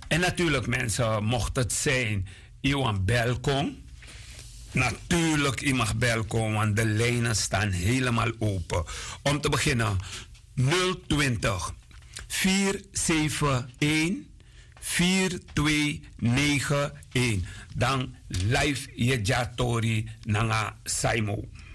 En natuurlijk mensen, mocht het zijn, Iwan Belkom. Natuurlijk, je mag belkomen, want de lijnen staan helemaal open. Om te beginnen, 020 471 4291. Dan live je jatori nanga Saimo.